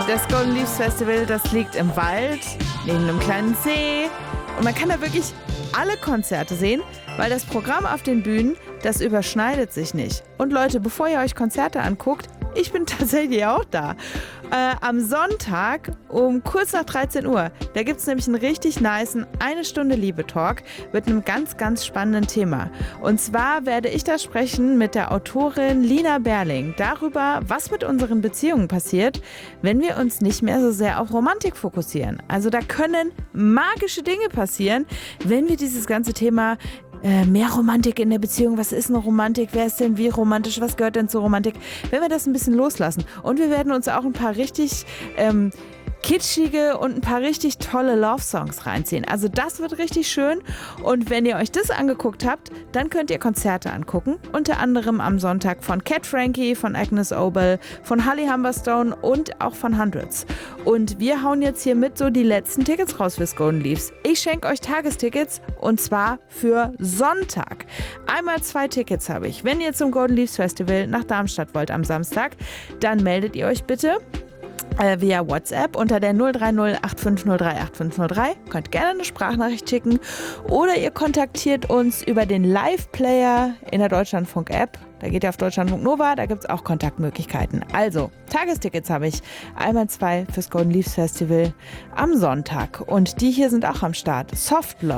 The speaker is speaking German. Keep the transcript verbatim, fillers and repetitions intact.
Das Golden Leaves Festival, das liegt im Wald, neben einem kleinen See. Und man kann da wirklich alle Konzerte sehen, weil das Programm auf den Bühnen, das überschneidet sich nicht. Und Leute, bevor ihr euch Konzerte anguckt, ich bin tatsächlich auch da. Äh, am Sonntag um kurz nach dreizehn Uhr, da gibt es nämlich einen richtig nicen eine Stunde Liebe-Talk mit einem ganz, ganz spannenden Thema. Und zwar werde ich da sprechen mit der Autorin Lina Berling darüber, was mit unseren Beziehungen passiert, wenn wir uns nicht mehr so sehr auf Romantik fokussieren. Also da können magische Dinge passieren, wenn wir dieses ganze Thema Äh, mehr Romantik in der Beziehung, was ist eine Romantik, wer ist denn wie romantisch, was gehört denn zur Romantik, wenn wir das ein bisschen loslassen. Und wir werden uns auch ein paar richtig ähm, kitschige und ein paar richtig tolle Love-Songs reinziehen. Also das wird richtig schön und wenn ihr euch das angeguckt habt, dann könnt ihr Konzerte angucken, unter anderem am Sonntag von Cat Frankie, von Agnes Obel, von Holly Humberstone und auch von Hundreds. Und wir hauen jetzt hier mit so die letzten Tickets raus fürs Golden Leaves. Ich schenke euch Tagestickets und zwar für Sonntag. Einmal zwei Tickets habe ich. Wenn ihr zum Golden Leaves Festival nach Darmstadt wollt am Samstag, dann meldet ihr euch bitte Äh, via WhatsApp unter der null drei null acht fünf null drei acht fünf null drei. Könnt gerne eine Sprachnachricht schicken oder ihr kontaktiert uns über den Live-Player in der Deutschlandfunk-App. Da geht ihr auf Deutschlandfunk Nova, da gibt es auch Kontaktmöglichkeiten. Also, Tagestickets habe ich. Einmal zwei fürs Golden Leaves Festival am Sonntag. Und die hier sind auch am Start. Soft Love.